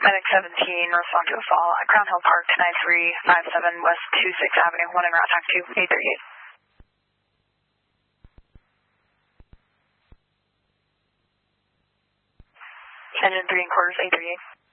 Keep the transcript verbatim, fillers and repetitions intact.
Medic seventeen, respond to a fall at Crown Hill Park, nine three five seven West twenty-sixth Avenue, one en route, tac two, eight thirty-eight. Engine three and quarters, eight thirty-eight.